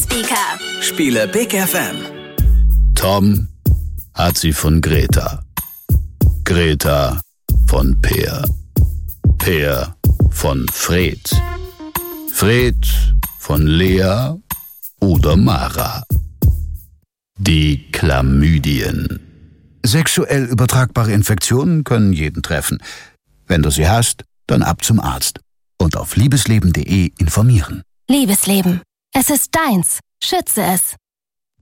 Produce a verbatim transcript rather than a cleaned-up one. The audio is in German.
Speaker. Spiele Big F M. Tom hat sie von Greta. Greta von Peer. Peer von Fred. Fred von Lea oder Mara. Die Chlamydien. Sexuell übertragbare Infektionen können jeden treffen. Wenn du sie hast, dann ab zum Arzt. Und auf liebesleben punkt de informieren. Liebesleben. Es ist deins. Schütze es.